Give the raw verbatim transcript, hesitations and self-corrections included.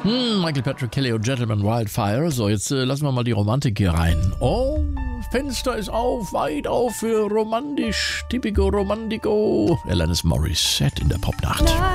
Hm, Michael Patrick Kelly und Gentleman Wildfire. So, jetzt äh, lassen wir mal die Romantik hier rein. Oh, Fenster ist auf, weit auf für romantisch, typico romantico. Alanis Morissette in der Popnacht.